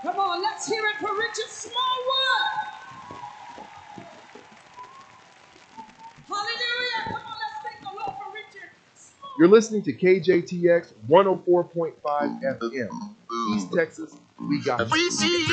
Come on, let's hear it for Richard Smallwood. Hallelujah. Come on, let's thank the Lord for Richard Smallwood. You're listening to KJTX 104.5 FM. East Texas, we got you. We see